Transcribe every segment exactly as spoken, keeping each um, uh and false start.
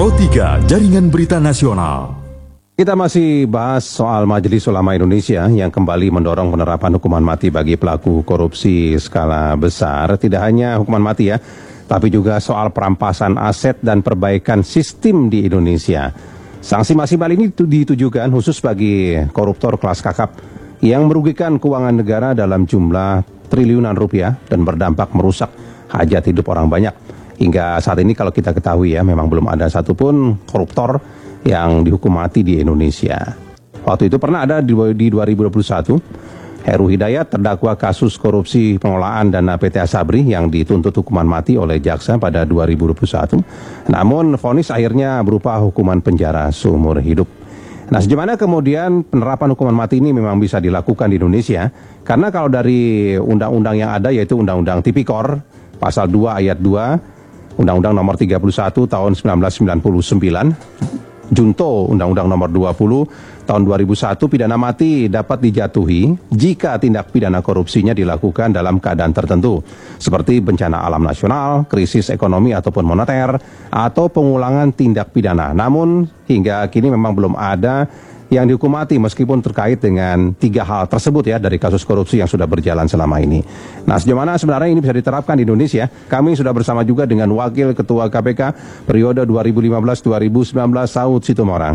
Pro tiga Jaringan Berita Nasional. Kita masih bahas soal Majelis Ulama Indonesia yang kembali mendorong penerapan hukuman mati bagi pelaku korupsi skala besar. Tidak hanya hukuman mati ya, tapi juga soal perampasan aset dan perbaikan sistem di Indonesia. Sanksi maksimal ini ditujukan khusus bagi koruptor kelas kakap yang merugikan keuangan negara dalam jumlah triliunan rupiah dan berdampak merusak hajat hidup orang banyak. Hingga saat ini kalau kita ketahui ya, memang belum ada satupun koruptor yang dihukum mati di Indonesia. Waktu itu pernah ada di, di dua ribu dua puluh satu, Heru Hidayat terdakwa kasus korupsi pengelolaan dana P T Asabri yang dituntut hukuman mati oleh jaksa pada dua ribu dua puluh satu. Namun vonis akhirnya berupa hukuman penjara seumur hidup. Nah, sejauh kemudian penerapan hukuman mati ini memang bisa dilakukan di Indonesia? Karena kalau dari undang-undang yang ada, yaitu Undang-Undang Tipikor pasal dua ayat dua, Undang-Undang nomor tiga puluh satu tahun seribu sembilan ratus sembilan puluh sembilan, Junto Undang-Undang nomor dua puluh tahun dua ribu satu, pidana mati dapat dijatuhi jika tindak pidana korupsinya dilakukan dalam keadaan tertentu, seperti bencana alam nasional, krisis ekonomi ataupun moneter, atau pengulangan tindak pidana. Namun hingga kini memang belum ada yang dihukum mati meskipun terkait dengan tiga hal tersebut ya dari kasus korupsi yang sudah berjalan selama ini. Nah, sejauh mana sebenarnya ini bisa diterapkan di Indonesia? Kami sudah bersama juga dengan Wakil Ketua K P K periode dua ribu lima belas dua ribu sembilan belas, Saud Situmorang.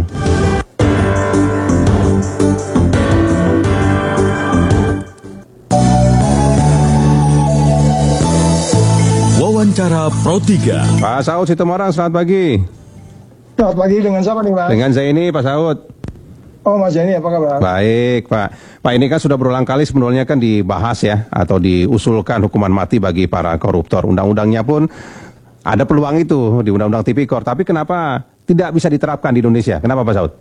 Wawancara Pro tiga. Pak Saud Situmorang, selamat pagi. Selamat pagi, dengan siapa nih, Pak? Dengan saya ini, Pak Saud. Oh, Mas Zaini, apa kabar? Baik, Pak. Pak, ini kan sudah berulang kali sebenarnya kan dibahas ya, atau diusulkan hukuman mati bagi para koruptor. Undang-undangnya pun ada peluang itu di Undang-Undang Tipikor. Tapi kenapa tidak bisa diterapkan di Indonesia? Kenapa, Pak Saud?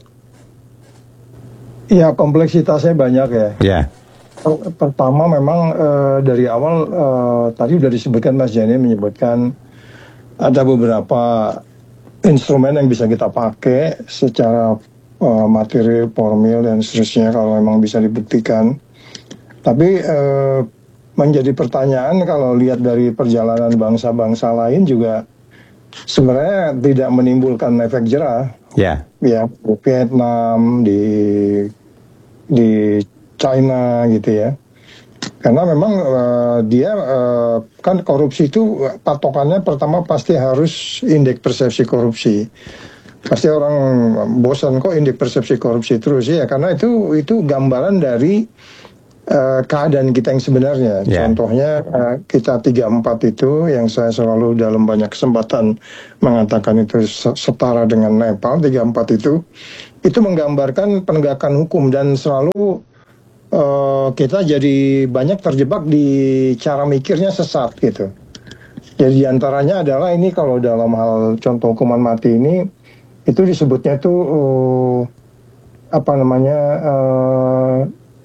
Ya, kompleksitasnya banyak ya. Ya. Pertama memang eh, dari awal eh, tadi sudah disebutkan, Mas Zaini menyebutkan ada beberapa instrumen yang bisa kita pakai secara uh, materi, formil dan seterusnya kalau memang bisa dibuktikan. Tapi uh, menjadi pertanyaan kalau lihat dari perjalanan bangsa-bangsa lain juga sebenarnya tidak menimbulkan efek jerah. Ya. Ya, Vietnam, di di China gitu ya. Karena memang uh, dia uh, kan korupsi itu patokannya pertama pasti harus indeks persepsi korupsi. Pasti orang bosan kok indeks persepsi korupsi terus ya, karena itu itu gambaran dari uh, keadaan kita yang sebenarnya. Yeah. Contohnya uh, kita tiga empat itu yang saya selalu dalam banyak kesempatan mengatakan itu setara dengan Nepal. Tiga empat itu itu menggambarkan penegakan hukum dan selalu Uh, kita jadi banyak terjebak di cara mikirnya sesat gitu. Jadi diantaranya adalah ini kalau dalam hal contoh hukuman mati ini itu disebutnya tuh uh, apa namanya uh,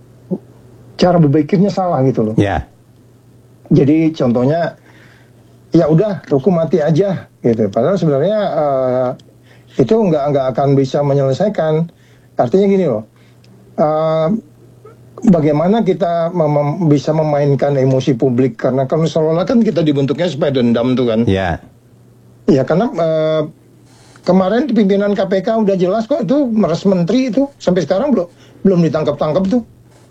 cara berpikirnya salah gitu loh. Ya. Jadi contohnya ya udah hukum mati aja gitu. Padahal sebenarnya uh, itu nggak nggak akan bisa menyelesaikan. Artinya gini loh. Uh, Bagaimana kita mem bisa memainkan emosi publik, karena kalau seolah-olah kan kita dibentuknya supaya dendam tuh kan. Iya. Ya karena uh, kemarin pimpinan K P K udah jelas kok itu meres menteri itu sampai sekarang belum belum ditangkap-tangkap tuh.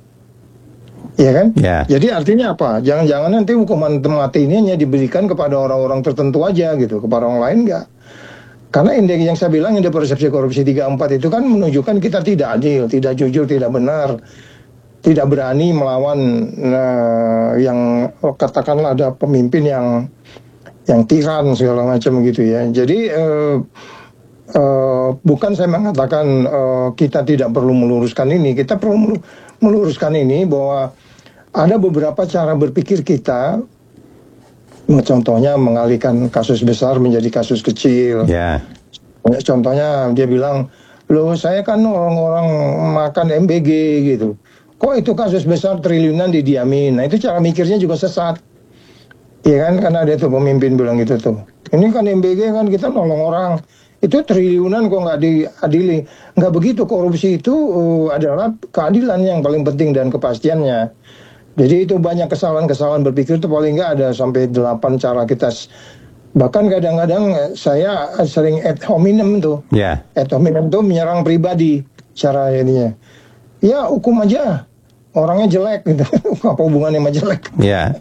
Iya kan? Ya. Jadi artinya apa? Jangan-jangan nanti hukuman mati ini hanya diberikan kepada orang-orang tertentu aja gitu, kepada orang lain enggak. Karena indeks yang saya bilang indeks persepsi korupsi tiga empat itu kan menunjukkan kita tidak adil, tidak jujur, tidak benar. Tidak berani melawan nah, yang oh, katakanlah ada pemimpin yang yang tiran segala macam gitu ya. Jadi eh, eh, bukan saya mengatakan eh, kita tidak perlu meluruskan ini, kita perlu meluruskan ini bahwa ada beberapa cara berpikir kita, contohnya mengalihkan kasus besar menjadi kasus kecil. Yeah. Contohnya dia bilang, loh saya kan orang-orang makan M B G gitu. Kok itu kasus besar triliunan didiamin? Nah itu cara mikirnya juga sesat. Iya kan, karena ada tuh pemimpin bilang gitu tuh. Ini kan M B G kan kita nolong orang. Itu triliunan kok nggak diadili. Nggak begitu, korupsi itu uh, adalah keadilan yang paling penting dan kepastiannya. Jadi itu banyak kesalahan-kesalahan berpikir itu paling nggak ada sampai delapan cara kita Bahkan kadang-kadang saya sering ad hominem tuh. Ya. Ad hominem tuh menyerang pribadi cara ininya. Ya hukum aja. Orangnya jelek gitu. Apa hubungannya sama jelek? Ya.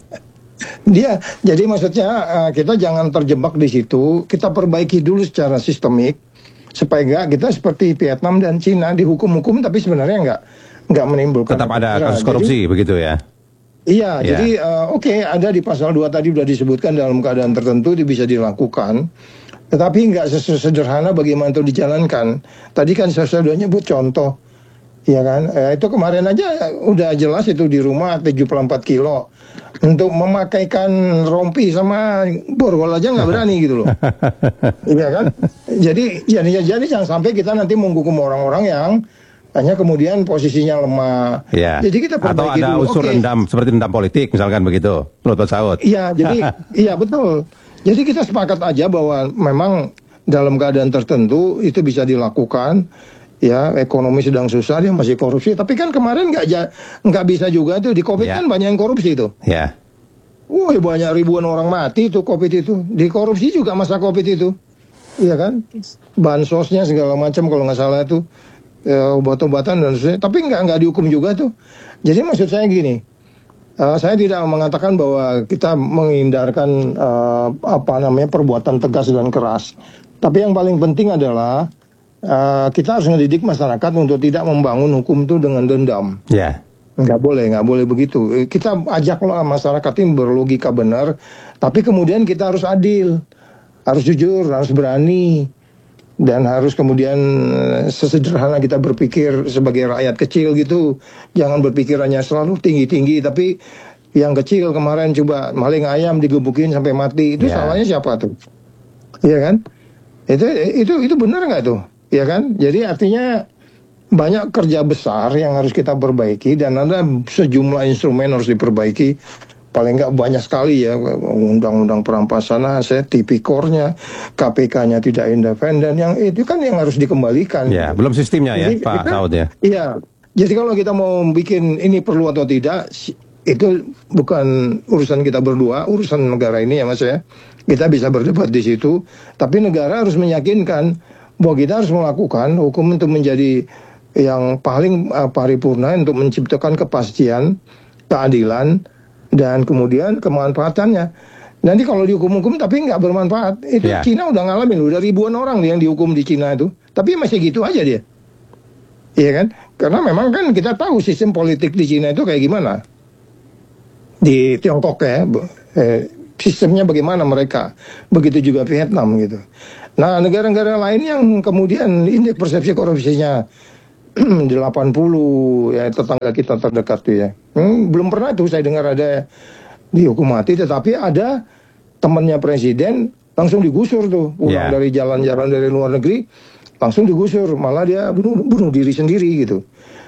Dia, jadi maksudnya uh, kita jangan terjebak di situ. Kita perbaiki dulu secara sistemik supaya enggak kita seperti Vietnam dan Cina dihukum-hukum tapi sebenarnya enggak enggak menimbulkan. Tetap ada kasus korupsi, jadi, begitu ya? Iya, ya. jadi uh, oke okay, ada di pasal dua tadi sudah disebutkan dalam keadaan tertentu itu bisa dilakukan. Tetapi enggak sesederhana bagaimana itu dijalankan. Tadi kan saya sudah nyebut contoh. Ya kan, eh, itu kemarin aja udah jelas itu di rumah tujuh puluh empat kilo. Untuk memakaikan rompi sama borgol aja nggak berani gitu loh. Iya kan? Jadi, jadi, jadi jangan sampai kita nanti menghukum orang-orang yang hanya kemudian posisinya lemah. Ya. Jadi kita perbaiki atau ada dulu. unsur Okay. dendam, seperti dendam politik misalkan begitu, menurut Pak Saud. Iya, jadi iya betul. Jadi kita sepakat aja bahwa memang dalam keadaan tertentu itu bisa dilakukan. Ya, ekonomi sedang susah, dia masih korupsi. Tapi kan kemarin nggak nggak bisa juga tuh di COVID ya. Kan banyak yang korupsi itu. Ya. Wah, banyak ribuan orang mati tuh COVID itu. Di korupsi juga masa COVID itu. Iya kan? Bansosnya segala macam kalau nggak salah itu ya, obat-obatan dan sebagainya. Tapi nggak nggak dihukum juga tuh. Jadi maksud saya gini, uh, saya tidak mengatakan bahwa kita menghindarkan uh, apa namanya perbuatan tegas dan keras. Tapi yang paling penting adalah Uh, kita harus mendidik masyarakat untuk tidak membangun hukum itu dengan dendam. Ya. Nggak boleh, nggak boleh begitu. Kita ajaklah masyarakat ini berlogika benar, tapi kemudian kita harus adil, harus jujur, harus berani, dan harus kemudian sesederhana kita berpikir sebagai rakyat kecil gitu. Jangan berpikirannya selalu tinggi-tinggi, tapi yang kecil kemarin coba maling ayam digebukin sampai mati, itu ya. Salahnya siapa tuh? Iya kan? Itu itu itu benar nggak tuh? Ya kan, jadi artinya banyak kerja besar yang harus kita perbaiki dan ada sejumlah instrumen harus diperbaiki. Paling nggak banyak sekali ya, undang-undang perampasan aset, tipikornya, K P K-nya tidak independen, yang itu kan yang harus dikembalikan. Ya, belum sistemnya ya, jadi, Pak Saud ya. Iya, jadi kalau kita mau bikin ini perlu atau tidak, itu bukan urusan kita berdua, urusan negara ini ya Mas ya. Kita bisa berdebat di situ, tapi negara harus meyakinkan bahwa kita harus melakukan hukum untuk menjadi yang paling uh, paripurna untuk menciptakan kepastian, keadilan, dan kemudian kemanfaatannya. Nanti kalau dihukum-hukum tapi nggak bermanfaat, itu yeah. Cina udah ngalamin, udah ribuan orang yang dihukum di Cina itu, tapi masih gitu aja dia. Iya kan? Karena memang kan kita tahu sistem politik di Cina itu kayak gimana. Di Tiongkok ya, eh, sistemnya bagaimana mereka. Begitu juga Vietnam gitu. Nah, negara-negara lain yang kemudian indeks persepsi korupsinya delapan puluh, ya tetangga kita terdekat tuh ya. Hmm, belum pernah tuh saya dengar ada dihukum mati, tetapi ada temannya presiden langsung digusur tuh, pulang yeah. dari jalan-jalan dari luar negeri, langsung digusur, malah dia bunuh, bunuh diri sendiri gitu.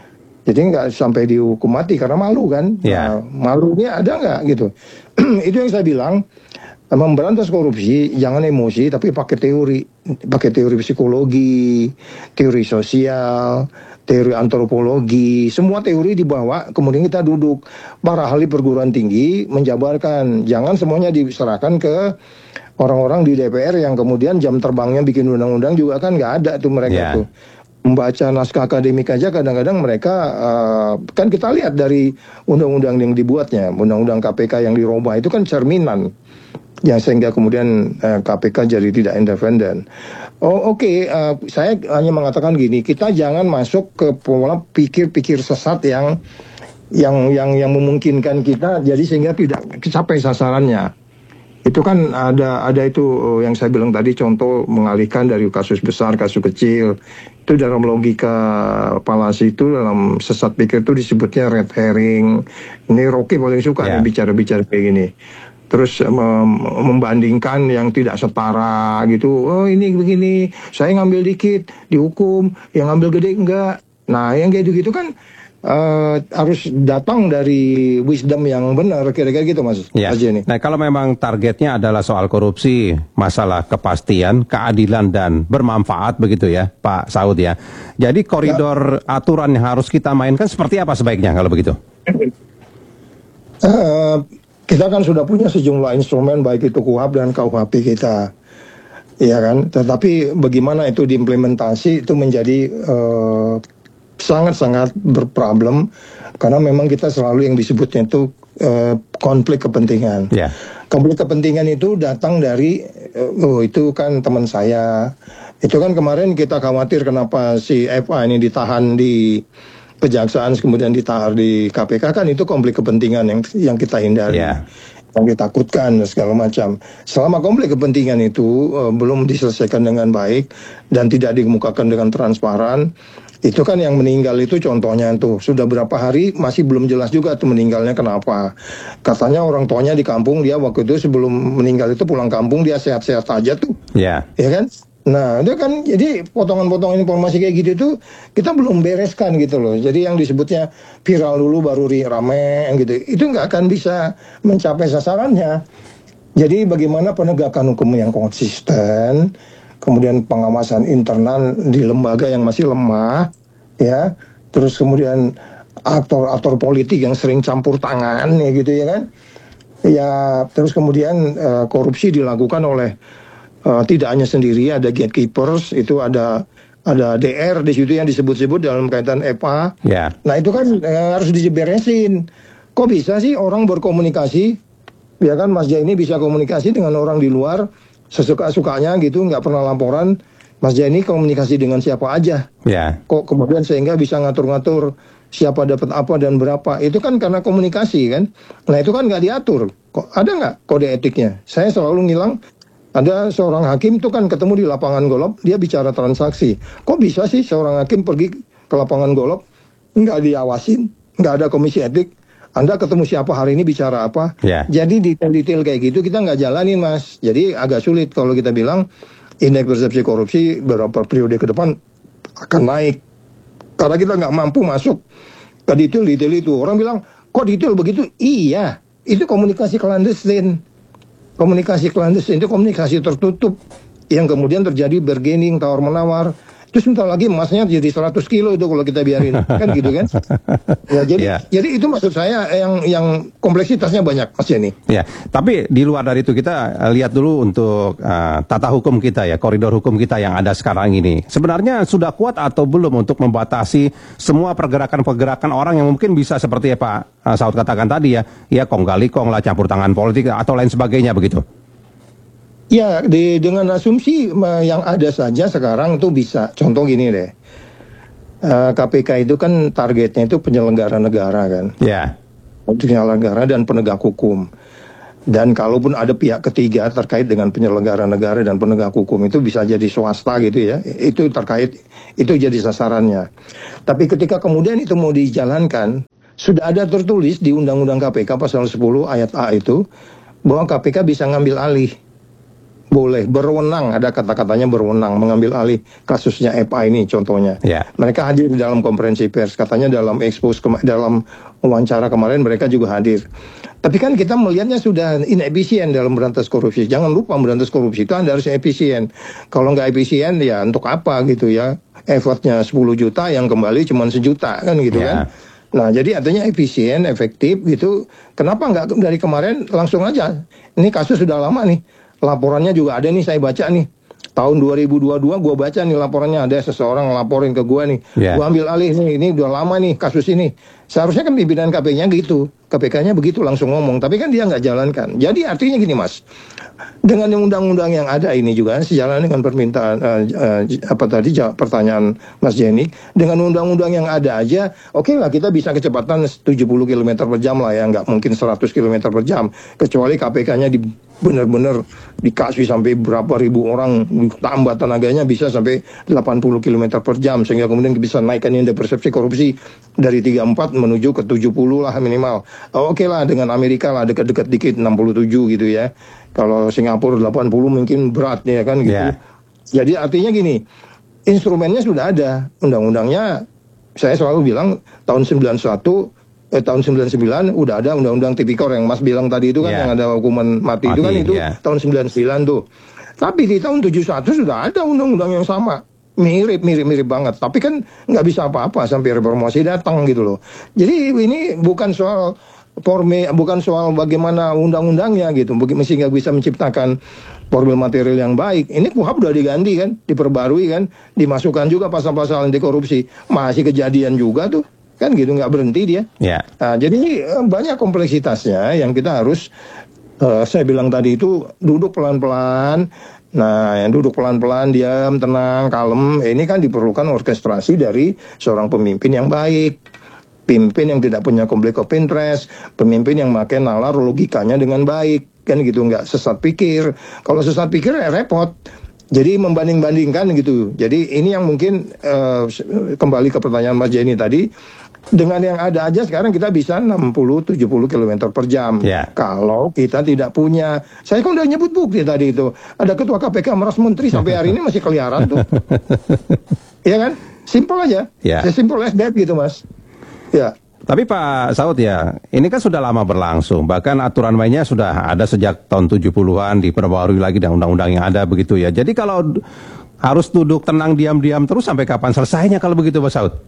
Jadi nggak sampai dihukum mati karena malu kan. Yeah. Nah, malunya ada nggak gitu. Itu yang saya bilang. Memberantas korupsi jangan emosi tapi pakai teori, pakai teori psikologi, teori sosial, teori antropologi, semua teori dibawa, kemudian kita duduk para ahli perguruan tinggi menjabarkan, jangan semuanya diserahkan ke orang-orang di D P R yang kemudian jam terbangnya bikin undang-undang juga kan nggak ada tuh mereka yeah. tuh. Membaca naskah akademik aja kadang-kadang mereka uh, kan kita lihat dari undang-undang yang dibuatnya, undang-undang K P K yang dirubah itu kan cerminan yang sehingga kemudian uh, K P K jadi tidak independen. Oh oke, okay, uh, saya hanya mengatakan gini, kita jangan masuk ke pola pikir-pikir sesat yang yang yang yang memungkinkan kita jadi sehingga tidak capai sasarannya. Itu kan ada ada itu yang saya bilang tadi, contoh mengalihkan dari kasus besar kasus kecil. Itu dalam logika palasi itu, dalam sesat pikir itu disebutnya red herring. Ini Rocky paling suka yeah. bicara-bicara kayak gini. Terus mem membandingkan yang tidak setara gitu. Oh ini begini, saya ngambil dikit dihukum, yang ngambil gede enggak. Nah yang kayak gitu kan uh, harus datang dari wisdom yang benar, kira-kira gitu Mas. Ya. Nah kalau memang targetnya adalah soal korupsi, masalah kepastian, keadilan dan bermanfaat begitu ya Pak Saud ya. Jadi koridor ya. aturan yang harus kita mainkan seperti apa sebaiknya kalau begitu? Uh, kita kan sudah punya sejumlah instrumen baik itu K U H A P dan K U H P kita, ya kan. Tetapi bagaimana itu diimplementasi itu menjadi uh, sangat-sangat berproblem karena memang kita selalu yang disebutnya itu uh, konflik kepentingan. Yeah. Konflik kepentingan itu datang dari uh, oh itu kan teman saya. Itu kan kemarin kita khawatir kenapa si F A ini ditahan di kejaksaan kemudian ditahan di K P K, kan itu konflik kepentingan yang yang kita hindari. Yeah. Yang ditakutkan dan segala macam. Selama konflik kepentingan itu uh, belum diselesaikan dengan baik dan tidak dikemukakan dengan transparan, itu kan yang meninggal itu contohnya tuh sudah berapa hari masih belum jelas juga tuh meninggalnya kenapa. Katanya orang tuanya di kampung, dia waktu itu sebelum meninggal itu pulang kampung dia sehat-sehat aja tuh. Ya. Ya kan? Nah, itu kan jadi potongan-potongan informasi kayak gitu tuh kita belum bereskan gitu loh. Jadi yang disebutnya viral dulu baru rame gitu. Itu nggak akan bisa mencapai sasarannya. Jadi bagaimana penegakan hukum yang konsisten, kemudian pengawasan internal di lembaga yang masih lemah, ya. Terus kemudian aktor-aktor politik yang sering campur tangan ya gitu ya kan. Ya, terus kemudian uh, korupsi dilakukan oleh Uh, tidak hanya sendiri, ada gatekeepers, itu ada ada D R di situ yang disebut-sebut dalam kaitan E P A. Yeah. Nah itu kan uh, harus diberesin. Kok bisa sih orang berkomunikasi, ya kan Mas Jaini bisa komunikasi dengan orang di luar sesuka-sukanya gitu, nggak pernah laporan. Mas Jaini komunikasi dengan siapa aja. Yeah. Kok kemudian sehingga bisa ngatur-ngatur siapa dapat apa dan berapa. Itu kan karena komunikasi kan. Nah itu kan nggak diatur. Kok ada nggak kode etiknya? Saya selalu ngilang. Ada seorang hakim itu kan ketemu di lapangan golf, dia bicara transaksi. Kok bisa sih seorang hakim pergi ke lapangan golf, nggak diawasin, nggak ada komisi etik. Anda ketemu siapa hari ini bicara apa? Yeah. Jadi detail-detail kayak gitu kita nggak jalanin mas. Jadi agak sulit kalau kita bilang indeks persepsi korupsi beberapa periode ke depan akan naik. Karena kita nggak mampu masuk ke detail-detail itu. Orang bilang, kok detail begitu? Iya, itu komunikasi clandestine. Komunikasi clandestine itu komunikasi tertutup yang kemudian terjadi bargaining, tawar-menawar. Terus sebentar lagi emasnya jadi seratus kilo itu kalau kita biarin. Kan gitu kan. Ya, jadi yeah. jadi itu maksud saya yang yang kompleksitasnya banyak Mas Jenny. Ya, tapi di luar dari itu kita lihat dulu untuk uh, tata hukum kita ya, koridor hukum kita yang ada sekarang ini. Sebenarnya sudah kuat atau belum untuk membatasi semua pergerakan-pergerakan orang yang mungkin bisa seperti ya Pak uh, Saud katakan tadi ya, ya kong kali kong lah, campur tangan politik atau lain sebagainya begitu. Ya, di, dengan asumsi yang ada saja sekarang itu bisa. Contoh gini deh, uh, K P K itu kan targetnya itu penyelenggara negara kan. Ya. Penyelenggara negara dan penegak hukum. Dan kalaupun ada pihak ketiga terkait dengan penyelenggara negara dan penegak hukum itu bisa jadi swasta gitu ya. Itu terkait, itu jadi sasarannya. Tapi ketika kemudian itu mau dijalankan, sudah ada tertulis di Undang-Undang K P K pasal sepuluh ayat A itu bahwa K P K bisa ngambil alih. Boleh, berwenang, ada kata-katanya berwenang, mengambil alih kasusnya F A ini contohnya. Yeah. Mereka hadir di dalam konferensi pers, katanya dalam expose, dalam wawancara kemarin mereka juga hadir. Tapi kan kita melihatnya sudah inefisien dalam berantas korupsi. Jangan lupa berantas korupsi itu Anda harus efisien. Kalau nggak efisien ya untuk apa gitu ya. Effortnya sepuluh juta yang kembali cuma sejuta kan gitu Yeah. kan. Nah jadi artinya efisien, efektif gitu. Kenapa nggak dari kemarin langsung aja. Ini kasus sudah lama nih. Laporannya juga ada nih, saya baca nih. Tahun dua ribu dua puluh dua gue baca nih laporannya. Ada seseorang laporin ke gue nih. Yeah. Gue ambil alih nih, ini udah lama nih kasus ini. Seharusnya kan pimpinan K P K-nya gitu. K P K-nya begitu langsung ngomong. Tapi kan dia nggak jalankan. Jadi artinya gini mas. Dengan undang-undang yang ada ini juga sejalan dengan permintaan uh, uh, apa tadi pertanyaan Mas Jenny. Dengan undang-undang yang ada aja, oke okay lah kita bisa kecepatan tujuh puluh kilometer per jam lah ya. Nggak mungkin seratus kilometer per jam. Kecuali K P K-nya di benar-benar dikasih sampai berapa ribu orang, tambah tenaganya bisa sampai delapan puluh kilometer per jam sehingga kemudian bisa naikkan indeks persepsi korupsi dari tiga puluh empat menuju ke tujuh puluh lah minimal. Oh, oke okay lah dengan Amerika lah dekat-dekat dikit enam puluh tujuh gitu ya. Kalau Singapura delapan puluh mungkin berat ya kan gitu. Yeah. Jadi artinya gini, instrumennya sudah ada, undang-undangnya saya selalu bilang tahun sembilan puluh satu Eh, tahun sembilan puluh sembilan udah ada undang-undang tipikor yang Mas bilang tadi itu kan yeah. yang ada hukuman mati, mati itu kan itu yeah. tahun sembilan puluh sembilan tuh. Tapi di tahun tujuh puluh satu sudah ada undang-undang yang sama. Mirip, mirip, mirip banget. Tapi kan nggak bisa apa-apa sampai reformasi datang gitu loh. Jadi ini bukan soal formil, bukan soal bagaimana undang-undangnya gitu, sehingga bisa menciptakan formil material yang baik. Ini Kuhap udah diganti kan, diperbarui kan, dimasukkan juga pasal-pasal anti korupsi. Masih kejadian juga tuh, kan gitu, nggak berhenti dia. Ya. Nah, jadi eh, banyak kompleksitasnya yang kita harus, uh, saya bilang tadi itu duduk pelan-pelan. Nah, yang duduk pelan-pelan, diam, tenang, kalem, ini kan diperlukan orkestrasi dari seorang pemimpin yang baik. Pimpin yang tidak punya konflik of interest, pemimpin yang pakai nalar logikanya dengan baik, kan gitu, nggak sesat pikir. Kalau sesat pikir ya repot. Jadi membanding-bandingkan gitu. Jadi ini yang mungkin uh, kembali ke pertanyaan Mas Jenny tadi, dengan yang ada aja sekarang kita bisa enam puluh tujuh puluh kilometer per jam. Yeah. Kalau kita tidak punya, saya kan udah nyebut bukti tadi itu. Ada ketua K P K meras menteri sampai hari ini masih keliaran tuh. Iya kan? Simple aja. Yeah. Simple as that gitu, Mas. Ya. Tapi Pak Saud ya, ini kan sudah lama berlangsung. Bahkan aturan mainnya sudah ada sejak tahun tujuh puluhan, diperbarui lagi dengan undang-undang yang ada begitu ya. Jadi kalau harus duduk tenang diam-diam terus sampai kapan selesainya kalau begitu Pak Saud?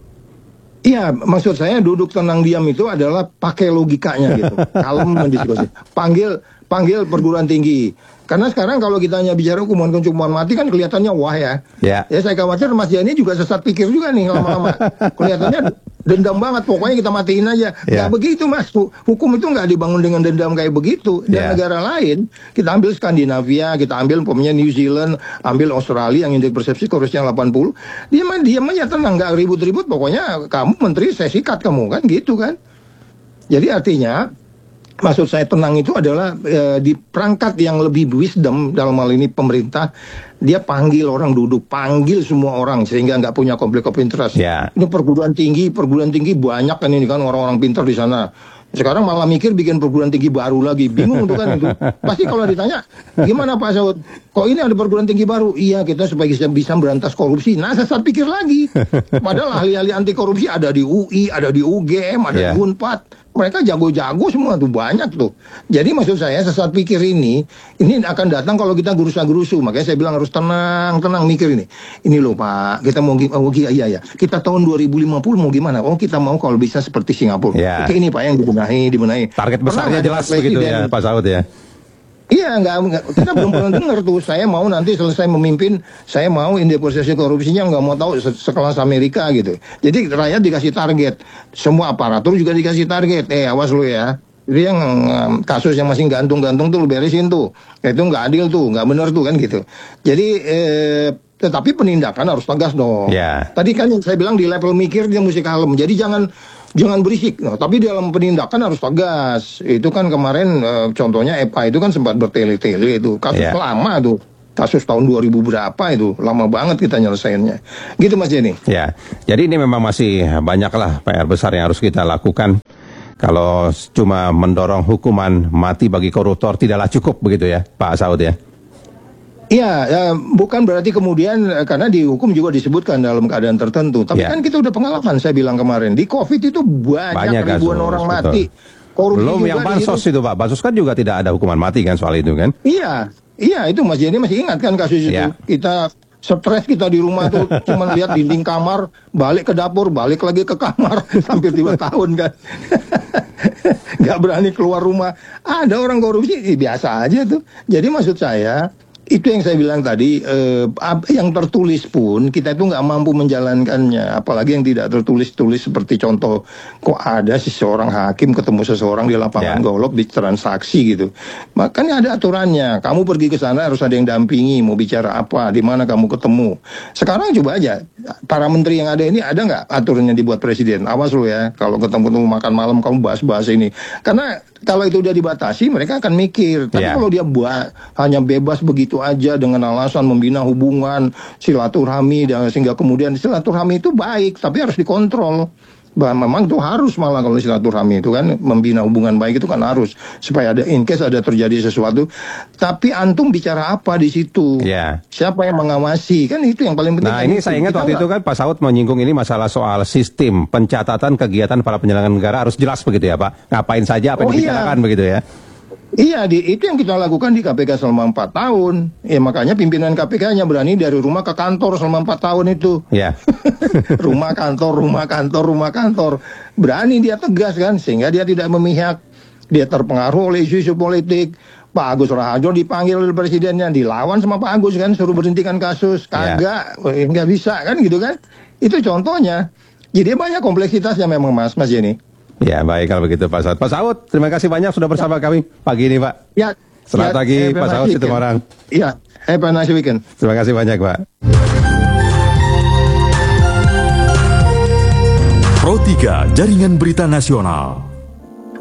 Iya, maksud saya duduk tenang diam itu adalah pakai logikanya gitu. Kalem mendiskusi. Panggil panggil perguruan tinggi. Karena sekarang kalau kita hanya bicara hukuman hukuman mati kan kelihatannya wah ya. Ya. Ya saya khawatir Mas Jani juga sesat pikir juga nih lama-lama. Kelihatannya dendam banget, pokoknya kita matiin aja. Ya. Nggak begitu Mas. Hukum itu nggak dibangun dengan dendam kayak begitu. Dan Ya. negara lain, kita ambil Skandinavia, kita ambil umpamanya New Zealand, ambil Australia yang indeks persepsi korupsinya delapan puluh. Dia mah diam aja tenang, nggak ribut-ribut. Pokoknya kamu menteri saya sikat kamu kan gitu kan. Jadi artinya maksud saya tenang itu adalah e, di perangkat yang lebih wisdom dalam hal ini pemerintah, dia panggil orang duduk, panggil semua orang sehingga nggak punya konflik of interest. Ya. Ini perguruan tinggi, perguruan tinggi banyak kan ini kan orang-orang pintar di sana. Sekarang malah mikir bikin perguruan tinggi baru lagi, bingung tuh kan itu. Pasti kalau ditanya, gimana Pak Saud? Kok ini ada perguruan tinggi baru? Iya kita supaya bisa, bisa berantas korupsi. Nah sesat pikir lagi. Padahal ahli-ahli anti korupsi ada di U I, ada di U G M, ada Yeah. di Unpad. Mereka jago-jago semua tuh, banyak tuh. Jadi maksud saya sesat pikir ini, ini akan datang kalau kita gerusa-gerusu. Makanya saya bilang harus tenang, tenang mikir ini. Ini loh Pak, kita mau gimana? Oh, iya ya. Kita tahun dua ribu lima puluh mau gimana? Oh kita mau kalau bisa seperti Singapura. Ya. Oke, ini Pak yang dibenahi, dibenahi. Target Pernah besarnya ada jelas presiden- begitu ya Pak Saud ya. Iya, enggak, enggak, kita belum pernah dengar tuh. Saya mau nanti selesai memimpin, saya mau indeks persepsi korupsinya nggak mau tahu se- sekelas Amerika gitu. Jadi rakyat dikasih target, semua aparatur juga dikasih target. Eh, awas lu ya. Jadi yang um, kasus yang masih gantung-gantung tuh lu beresin tuh. Itu nggak adil tuh, nggak benar tuh kan gitu. Jadi eh, tetapi penindakan harus tegas dong. Ya. Tadi kan yang saya bilang di level mikir dia mesti kalem. Jadi jangan jangan berisik. Nah, tapi dalam penindakan harus tegas. Itu kan kemarin eh, contohnya E P A itu kan sempat bertele-tele itu. Kasus Ya. lama tuh. Kasus tahun dua ribu berapa itu. Lama banget kita nyelesainnya. Gitu Mas Jenny. Ya, jadi ini memang masih banyaklah P R besar yang harus kita lakukan. Kalau cuma mendorong hukuman mati bagi koruptor tidaklah cukup begitu ya Pak Saud ya. Iya, ya, bukan berarti kemudian eh, karena di hukum juga disebutkan dalam keadaan tertentu. Tapi Ya. kan kita udah pengalaman saya bilang kemarin di COVID itu banyak, Banyak ribuan kasus, orang betul. mati. Korupsi Belum juga yang di bansos situ. itu Pak, bansos kan juga tidak ada hukuman mati kan soal itu kan. Iya, iya itu Mas Jenny masih ingat kan kasus itu. Iya. Kita stres kita di rumah tuh cuma lihat dinding kamar, balik ke dapur, balik lagi ke kamar hampir tiga tahun kan. Gak berani keluar rumah. Ada orang korupsi eh, biasa aja tuh. Jadi maksud saya itu yang saya bilang tadi, eh, ap- yang tertulis pun kita itu nggak mampu menjalankannya, apalagi yang tidak tertulis-tulis seperti contoh, kok ada seseorang hakim ketemu seseorang di lapangan Ya. golf di transaksi gitu, makanya ada aturannya, kamu pergi ke sana harus ada yang dampingi, mau bicara apa, di mana kamu ketemu. Sekarang coba aja, para menteri yang ada ini ada nggak aturannya dibuat presiden, awas lo ya, kalau ketemu-ketemu makan malam kamu bahas-bahas ini, karena kalau itu udah dibatasi mereka akan mikir, tapi Ya. kalau dia buat hanya bebas begitu aja dengan alasan membina hubungan silaturahmi dan sehingga kemudian silaturahmi itu baik tapi harus dikontrol. Bah, memang itu harus malah kalau silaturahmi itu kan membina hubungan baik itu kan harus supaya ada in case ada terjadi sesuatu. Tapi antum bicara apa di situ? Ya. Siapa yang mengawasi? Kan itu yang paling penting. Nah kan ini itu. saya ingat Kita waktu nggak- itu kan Pak Saud menyinggung ini masalah soal sistem pencatatan kegiatan para penyelenggara negara harus jelas begitu ya Pak. Ngapain saja apa yang Oh, iya. dibicarakan begitu ya. Iya, di, itu yang kita lakukan di K P K selama empat tahun. Ya makanya pimpinan K P K hanya berani dari rumah ke kantor selama empat tahun itu. Ya. Rumah kantor, rumah kantor, rumah kantor. Berani dia tegas kan, sehingga dia tidak memihak. dia terpengaruh oleh isu-isu politik. Pak Agus Raharjo dipanggil oleh presidennya, dilawan sama Pak Agus kan, suruh berhentikan kasus, kagak, yeah. nggak bisa kan gitu kan. Itu contohnya. Jadi banyak kompleksitasnya memang Mas, Mas Jenny. Ya baik kalau begitu Pak Saud. Pak Saud, terima kasih banyak sudah bersama ya. kami pagi ini Pak. Ya. Selamat ya, pagi Pak Saud Situmorang. Iya, have a nice weekend. Terima kasih banyak Pak. Pro tiga Jaringan Berita Nasional.